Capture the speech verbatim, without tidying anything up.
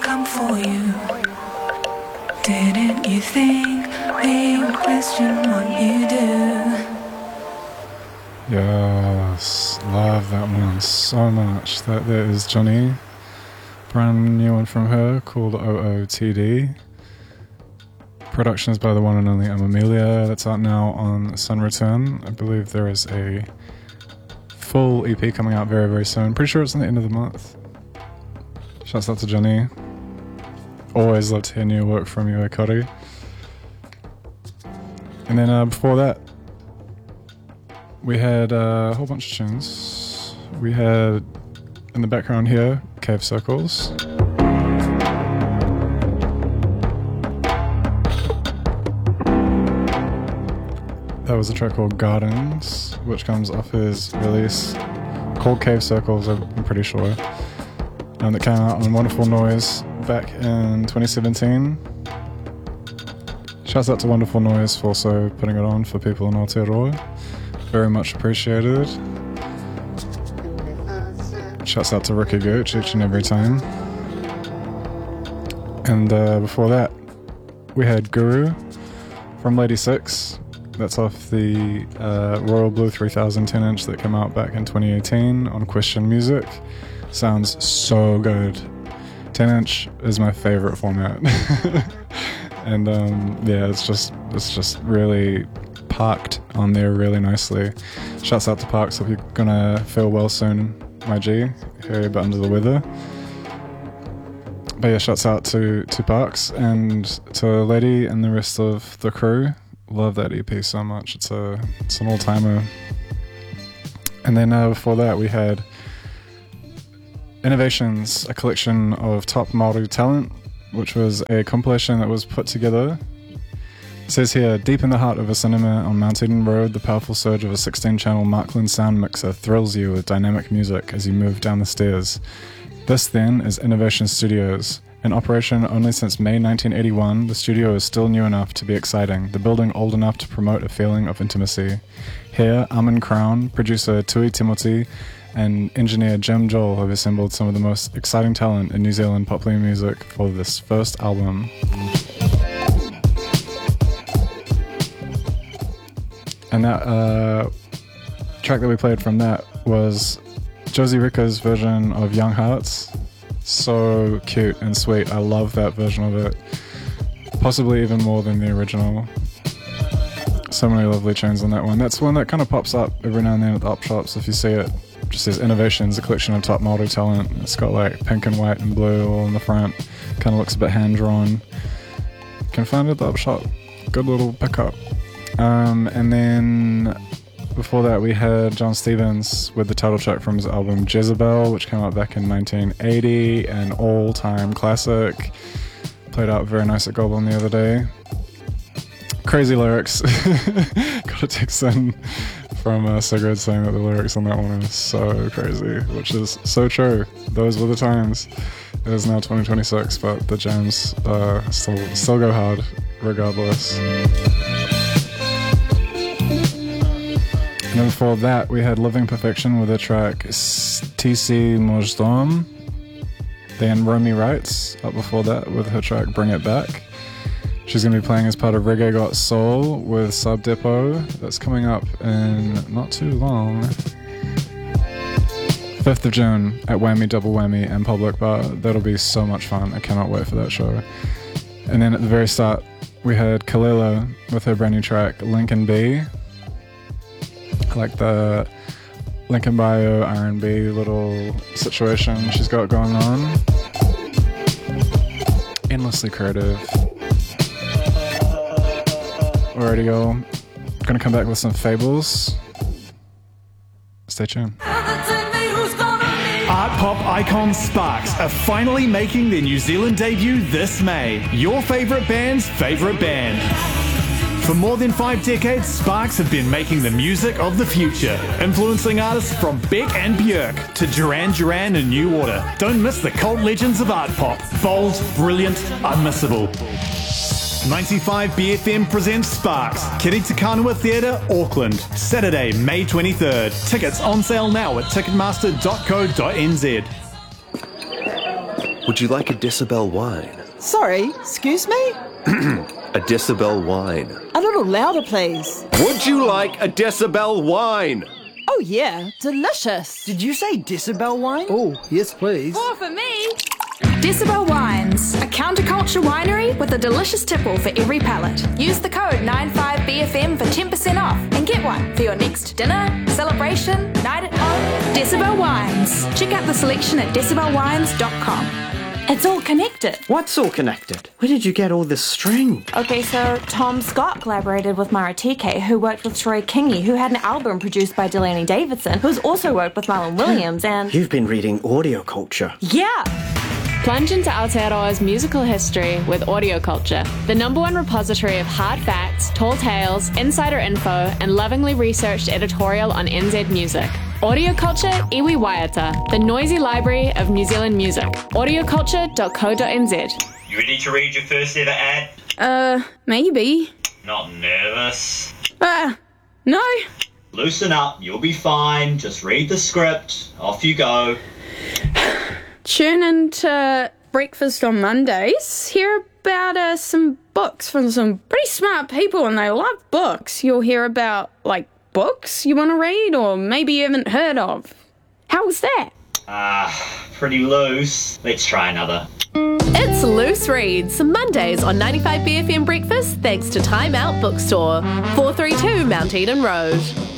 come for you. Didn't you think we would question what you do? Yes, love that one so much. That there is Johnny. Brand new one from her called O O T D. Production is by the one and only Amamelia. That's out now on Sun Return. I believe there is a full E P coming out very, very soon. Pretty sure it's in the end of the month. Shouts out to Johnny. Always love to hear new work from you, Ekari. And then uh, before that, we had uh, a whole bunch of tunes. We had, in the background here, Cave Circles. That was a track called Gardens, which comes off his release called Cave Circles, I'm pretty sure. And that came out on Wonderful Noise back in twenty seventeen. Shouts out to Wonderful Noise for also putting it on for people in Aotearoa. Very much appreciated. Shouts out to Ricky Gooch each and every time. And uh, before that, we had Guru from Lady Six. That's off the uh, Royal Blue three thousand ten inch that came out back in twenty eighteen on Question Music. Sounds so good. ten inch is my favorite format. And um, yeah, it's just it's just really parked on there really nicely. Shouts out to Parks if you're gonna feel well soon, my G. Hear you're a bit under the weather. But yeah, shouts out to, to Parks and to Lady and the rest of the crew. Love that E P so much. It's a it's an all-timer. And then uh, before that we had Innovations, a collection of top Māori talent, which was a compilation that was put together. It says here, deep in the heart of a cinema on Mount Eden Road, the powerful surge of a sixteen channel Markland sound mixer thrills you with dynamic music as you move down the stairs. This then is Innovation Studios. In operation only since May nineteen eighty-one, the studio is still new enough to be exciting, the building old enough to promote a feeling of intimacy. Here, Armin Crown, producer Tui Timothy, and engineer Jim Joel have assembled some of the most exciting talent in New Zealand popular music for this first album. And that uh, track that we played from that was Josie Ricca's version of Young Hearts. So cute and sweet. I love that version of it. Possibly even more than the original. So many lovely tunes on that one. That's one that kind of pops up every now and then at the op shops if you see it. It just says Innovations, a collection of top Māori talent. It's got like pink and white and blue all in the front. Kind of looks a bit hand-drawn. Can find it at the op shop. Good little pickup. Um, and then before that we had John Stevens with the title track from his album Jezebel, which came out back in nineteen eighty, an all-time classic. Played out very nice at Goblin the other day. Crazy lyrics. Got a text in from uh, Sigrid saying that the lyrics on that one is so crazy, which is so true. Those were the times. It is now twenty twenty-six, but the jams uh, still still go hard regardless. And then before that, we had Living Perfection with the track T C Mojdom. Then Romy Wrights up before that with her track Bring It Back. She's going to be playing as part of Reggae Got Soul with Sub Depot. That's coming up in not too long. fifth of June at Whammy Double Whammy and Public Bar. That'll be so much fun. I cannot wait for that show. And then at the very start, we had Kalela with her brand new track Lincoln B. I like the Lincoln Bio R and B little situation she's got going on. Endlessly creative. Alrighty, y'all. Gonna come back with some fables. Stay tuned. Art pop icon Sparks are finally making their New Zealand debut this May. Your favourite band's favourite band. For more than five decades, Sparks have been making the music of the future, influencing artists from Beck and Björk to Duran Duran and New Order. Don't miss the cult legends of art pop. Bold, brilliant, unmissable. ninety-five B F M presents Sparks, Kiri Te Kanua Theatre, Auckland, Saturday, May twenty-third. Tickets on sale now at ticketmaster dot co dot n z. Would you like a Decibel wine? Sorry, excuse me? A Decibel wine. A little louder, please. Would you like a Decibel wine? Oh, yeah, delicious. Did you say Decibel wine? Oh, yes, please. More for me. Decibel Wines, a counterculture winery with a delicious tipple for every palate. Use the code nine five B F M for ten percent off and get one for your next dinner, celebration, night at home. Decibel Wines. Check out the selection at decibel wines dot com. It's all connected. What's all connected? Where did you get all this string? Okay, so Tom Scott collaborated with Mara T K, who worked with Troy Kingi, who had an album produced by Delaney Davidson, who's also worked with Marlon Williams, and... You've been reading audio culture. Yeah! Plunge into Aotearoa's musical history with Audio Culture, the number one repository of hard facts, tall tales, insider info, and lovingly researched editorial on N Z music. Audio Culture Iwi Waiata, the noisy library of New Zealand music. audio culture dot co dot n z. You ready to read your first ever ad? Uh, maybe. Not nervous? Uh, no. Loosen up, you'll be fine. Just read the script. Off you go. Tune into Breakfast on Mondays. Hear about uh, some books from some pretty smart people, and they love books. You'll hear about, like, books you want to read, or maybe you haven't heard of. How was that? Ah, uh, pretty loose. Let's try another. It's Loose Reads, Mondays on ninety-five B F M Breakfast, thanks to Time Out Bookstore, four thirty-two Mount Eden Road.